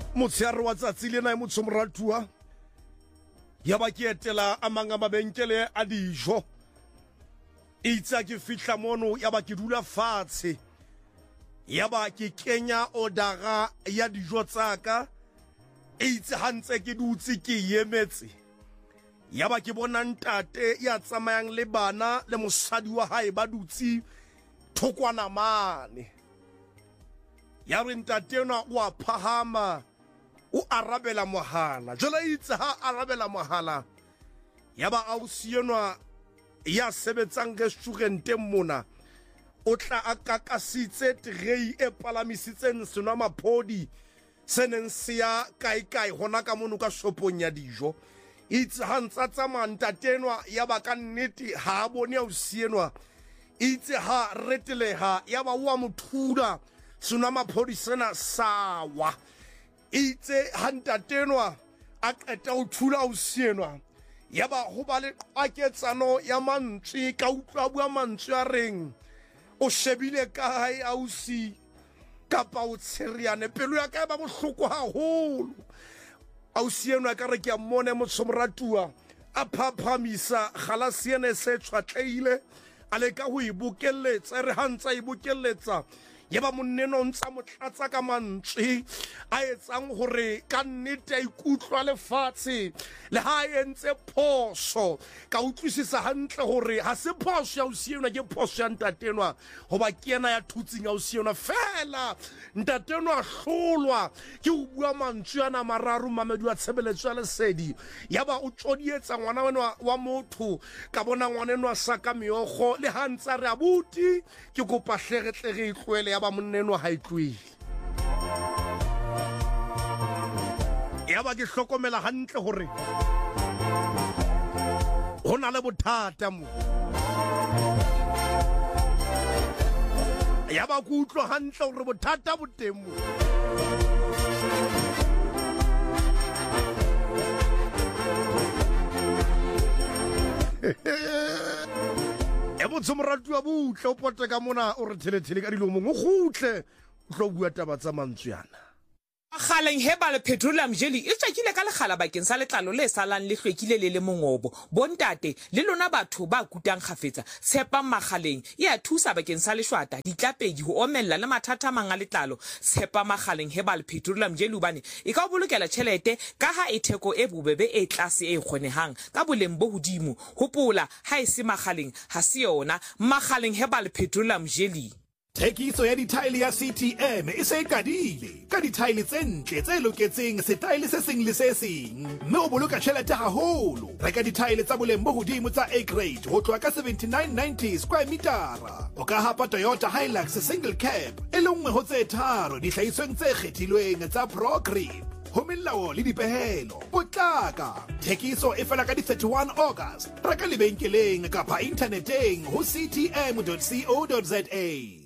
Motsheare wa tsatsi lena motho moratuwa ya ba ke etela a manga mabenkele a dijo itsa ke fihla mono ya ba ke dula fatshe ya ba ke kenya odara ya dijo tsaka itse hantse ke dutse ke yemetse ya ba ke bona ntate ya tsamayang le bana le mosadi wa hae ba dutsi thokwana mane ya re ntate ona wa phahama o arabela mohala jela itse ha arabela mohala ya ba ausi enwa ya sebetsang restaurant mona o tla a kakasitse tray e palamisitseng senwa maphodi seneng sia kai hona ka mono ka shopong ya dijo itse ha ntsa tsamaya ntate enwa ya ba ka nnete ha a bone ausi enwa itse ha reteleha ya ba wa mothula senwa maphodi sena sawa itse hantatenwa a qeta ho thula ausi enwa ya ba ho ba le qaketsano ya mantswe ka utlwa bua mantswe a reng o shebile kae ausi kapa o tsheriane pelo ya ka ba bohloko haholo ausi enwa ka re ke a mmone motsomoratuwa a phaphamisa kgalase ene se tshwatleile a le ka ho ibokelletsa re hantsa ibokelletsa ya ba monneno ntsa motlatsa ka mantswe a etsang hore ka nnete a ikutlwa lefatshe le ha entse phoso ka utlwisisa hantle hore ha se phoso ya ausi enwa ke phoso ya ntatenwa hoba ke ena ya thutsing ausi enwa fela ntatenwa a hlolwa ke ho bua mantswe ana mararo mamedi wa tshebeletso ya lesedi ya ba o tsodietsa ngwana wenwa wa motho ka bona ngwanenwa sa ka meogo le ha ntsa re abuti ke kopa hlegetlege e tloele ba monneno ha itlwile ya ba ke hlokomela hantle hore hona le bothata mo ya ba ke utlwa hantle hore bothata bo teng mo botse moratuwa butle o pote ka mona o re thelethele ka dilo mongwe gotle o tlo bua taba tsa mantsweana Kgaleng Herbal Petroleum Jelly e tswakile ka lekgala bakeng sa letlalo le salang le hlwekile le le mongobo bontate le lona batho ba kutang khafetsa tshepa magaleng e a thusa bakeng sa leshwata ditlapedi ho omella le mathata manga letlalo tshepa magaleng Herbal Petroleum Jelly ubane e ka bolokela tšhelete ka ha e theko e bobebe e tlase e kgonehang ka boleng bo hodimo hopola ha e se magaleng ha se yona magaleng Herbal Petroleum Jelly Thekiso ya dithaele ya CTM e se kadile ka dithaele tse ntle tse loketseng setaele se seng le se seng mme o boloka tšhelete haholo reka dithaele tsa boleng bo hodimo tsa A grade ho tloha ka 79.90 square metara o ka hapa Toyota Hilux single cab e le nngwe ho tse tharo dihlahisweng tse kgethilweng tsa Pro Grip ho melao le dipehelo potlaka thekiso e fela ka di 31 August reka lebenkeleng kapa interneteng ho ctm.co.za